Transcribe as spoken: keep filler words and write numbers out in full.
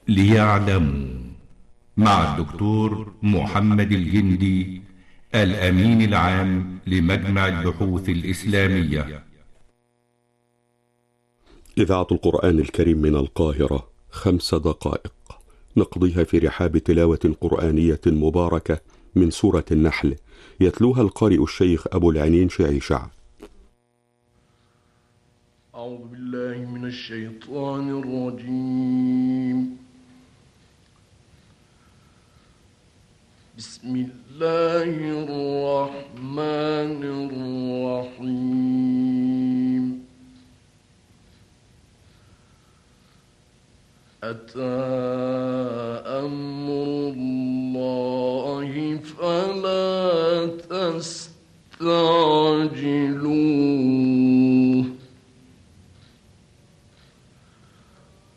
ليعلموا، مع الدكتور محمد الجندي، الأمين العام لمجمع البحوث الإسلامية. إذاعة القرآن الكريم من القاهرة، خمس دقائق نقضيها في رحاب تلاوة قرآنية مباركة من سورة النحل، يتلوها القارئ الشيخ أبو العنين شعيشع. أعوذ بالله من الشيطان الرجيم. بسم الله الرحمن الرحيم. أتى